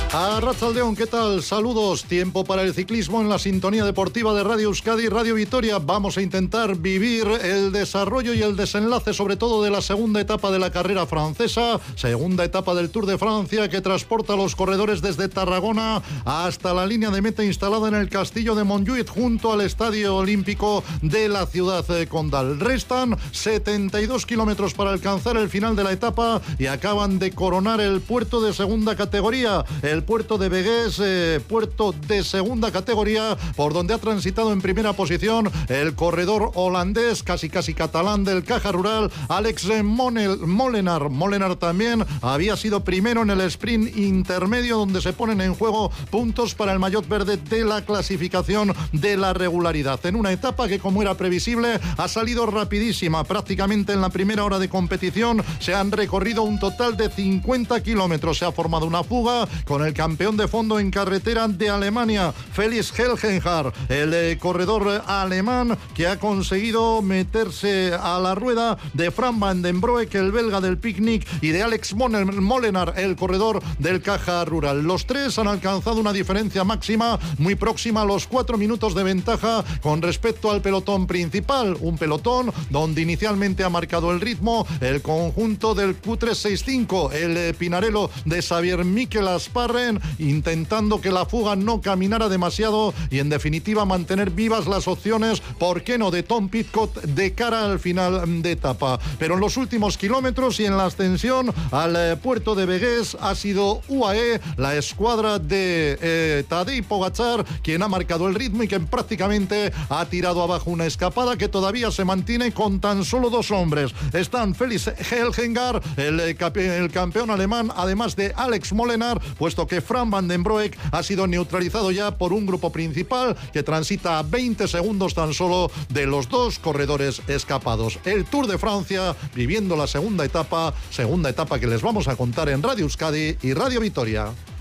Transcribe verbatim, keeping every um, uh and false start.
Arratsaldeon, ¿qué tal? Saludos. Tiempo para el ciclismo en la sintonía deportiva de Radio Euskadi y Radio Vitoria. Vamos a intentar vivir el desarrollo y el desenlace, sobre todo de la segunda etapa de la carrera francesa, segunda etapa del Tour de Francia, que transporta a los corredores desde Tarragona hasta la línea de meta instalada en el castillo de Montjuïc, junto al Estadio Olímpico de la ciudad condal. Restan setenta y dos kilómetros para alcanzar el final de la etapa y acaban de coronar el puerto de segunda categoría, el puerto de Begues, eh, puerto de segunda categoría, por donde ha transitado en primera posición el corredor holandés, casi casi catalán del Caja Rural, Alex Monel, Molenaar. Molenaar también había sido primero en el sprint intermedio, donde se ponen en juego puntos para el maillot verde de la clasificación de la regularidad. En una etapa que, como era previsible, ha salido rapidísima. Prácticamente en la primera hora de competición se han recorrido un total de cincuenta kilómetros. Se ha formado una fuga con el campeón de fondo en carretera de Alemania, Felix Helgenhardt, el eh, corredor alemán que ha conseguido meterse a la rueda de Fran van den Broek, el belga del Picnic, y de Alex Molenaar, el corredor del Caja Rural. Los tres han alcanzado una diferencia máxima muy próxima a los cuatro minutos de ventaja con respecto al pelotón principal, un pelotón donde inicialmente ha marcado el ritmo el conjunto del Q trescientos sesenta y cinco, el eh, Pinarello de Xavier Mikel Asparren, intentando que la fuga no caminara demasiado y en definitiva mantener vivas las opciones, ¿por qué no?, de Tom Pidcock de cara al final de etapa. Pero en los últimos kilómetros y en la ascensión al eh, puerto de Begues ha sido U A E, la escuadra de eh, Tadej Pogačar, quien ha marcado el ritmo y que prácticamente ha tirado abajo una escapada que todavía se mantiene con tan solo dos hombres. Están Felix Helgenhardt, el, eh, el campeón alemán, además de Alex Molenaar, puesto que Fran van den Broek ha sido neutralizado ya por un grupo principal que transita a veinte segundos tan solo de los dos corredores escapados. El Tour de Francia viviendo la segunda etapa, segunda etapa que les vamos a contar en Radio Euskadi y Radio Vitoria.